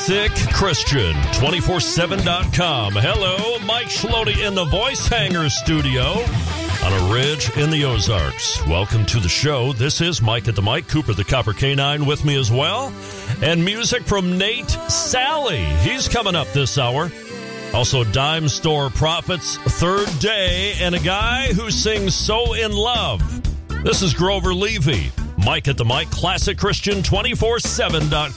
Classic Christian 247.com. Hello, Mike Schlody in the Voice Hanger studio on a ridge in the Ozarks. Welcome to the show. This is Mike at the Mic. Cooper the Copper Canine with me as well. And music from Nate Sally. He's coming up this hour. Also, Dime Store Prophets, Third Day, and a guy who sings So in Love. This is Grover Levy. Mike at the Mic, Classic Christian 247.com.